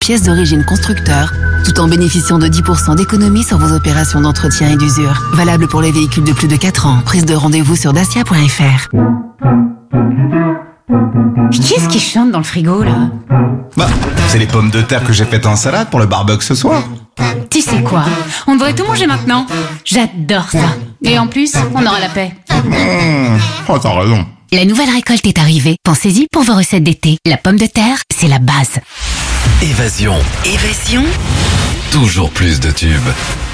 pièces d'origine constructeur, tout en bénéficiant de 10% d'économie sur vos opérations d'entretien et d'usure. Valable pour les véhicules de plus de 4 ans. Prise de rendez-vous sur dacia.fr. Qui est-ce qui chante dans le frigo, là? Bah, c'est les pommes de terre que j'ai faites en salade pour le barbecue ce soir. Tu sais quoi? On devrait tout manger maintenant. J'adore ça. Et en plus, on aura la paix. Oh, t'as raison. La nouvelle récolte est arrivée. Pensez-y pour vos recettes d'été. La pomme de terre, c'est la base. Évasion. Toujours plus de tubes.